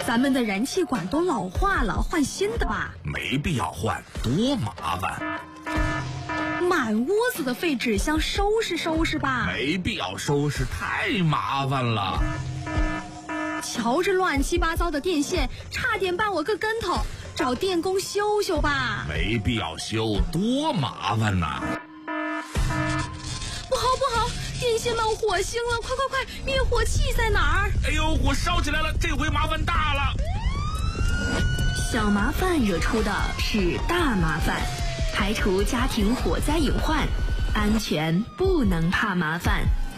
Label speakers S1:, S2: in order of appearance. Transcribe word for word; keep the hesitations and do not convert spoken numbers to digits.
S1: 咱们的燃气管都老化了，换新的吧。
S2: 没必要换，多麻烦。
S1: 满屋子的废纸箱，收拾收拾吧。
S2: 没必要收拾，太麻烦了。
S1: 瞧这乱七八糟的电线，差点绊我个跟头，找电工修修吧。
S2: 没必要修，多麻烦呐。
S1: 不好不好，电线冒火星了，快快快，灭火器在哪儿？
S2: 哎呦，火烧起来了，这回麻烦大了。
S3: 小麻烦惹出的是大麻烦，排除家庭火灾隐患，安全不能怕麻烦。